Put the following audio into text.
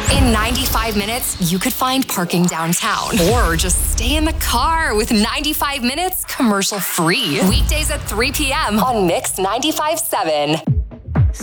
In 95 minutes, you could find parking downtown or just stay in the car with 95 minutes commercial free. Weekdays at 3 p.m. on Mix 95.7.